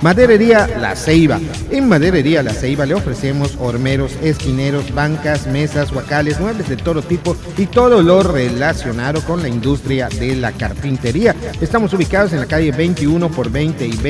Maderería La Ceiba. En Maderería La Ceiba le ofrecemos hormeros, esquineros, bancas, mesas, huacales, muebles de todo tipo y todo lo relacionado con la industria de la carpintería. Estamos ubicados en la calle 21 por 20 y 20.